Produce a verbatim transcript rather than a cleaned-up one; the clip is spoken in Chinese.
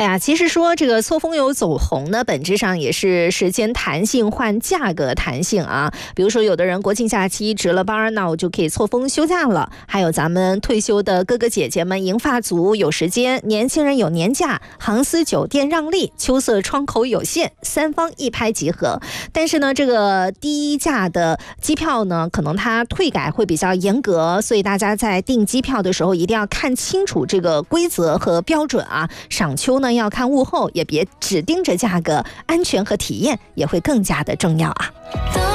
哎呀，其实说这个错峰有走红呢，本质上也是时间弹性换价格弹性啊。比如说，有的人国庆假期值了班，那我就可以错峰休假了。还有咱们退休的哥哥姐姐们，银发族有时间，年轻人有年假，航司酒店让利，秋色窗口有限，三方一拍即合。但是呢，这个低价的机票呢，可能它退改会比较严格，所以大家在订机票的时候一定要看清楚这个规则和标准啊。赏秋呢要看物候，也别只盯着价格，安全和体验也会更加的重要啊。